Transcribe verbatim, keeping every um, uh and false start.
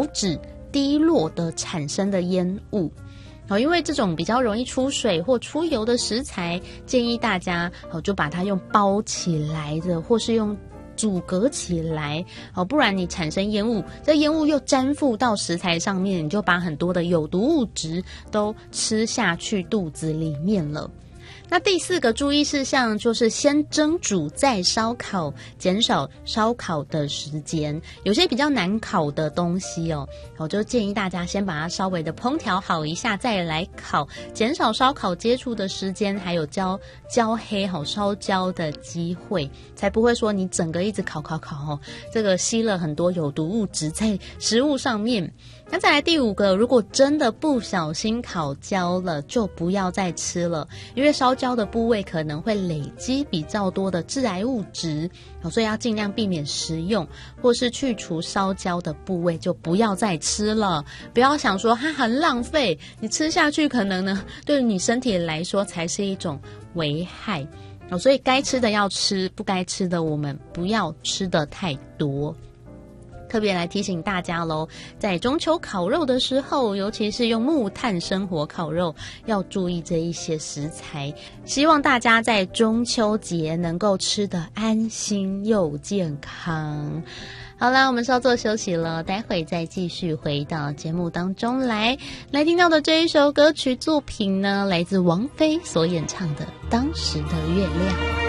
油脂滴落的产生的烟雾。好，因为这种比较容易出水或出油的食材，建议大家好就把它用包起来的，或是用阻隔起来，好，不然你产生烟雾，这烟雾又粘附到食材上面，你就把很多的有毒物质都吃下去肚子里面了。那第四个注意事项就是先蒸煮再烧烤，减少烧烤的时间。有些比较难烤的东西哦，我就建议大家先把它稍微的烹调好一下再来烤，减少烧烤接触的时间，还有焦焦黑好烧焦的机会，才不会说你整个一直烤烤烤哦，这个吸了很多有毒物质在食物上面。那再来第五个，如果真的不小心烤焦了，就不要再吃了，因为烧焦的部位可能会累积比较多的致癌物质，所以要尽量避免食用，或是去除烧焦的部位就不要再吃了。不要想说它很浪费，你吃下去可能呢对你身体来说才是一种危害，所以该吃的要吃，不该吃的我们不要吃的太多。特别来提醒大家咯，在中秋烤肉的时候，尤其是用木炭生火烤肉，要注意这一些食材。希望大家在中秋节能够吃得安心又健康。好啦，我们稍作休息了，待会再继续回到节目当中来。来听到的这一首歌曲作品呢，来自王菲所演唱的《当时的月亮》。